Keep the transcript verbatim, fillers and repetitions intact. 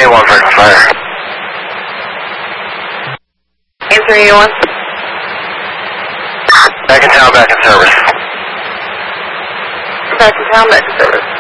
eight one for fire. eight three eight one. Back in town, back in service. Back in town, back in service.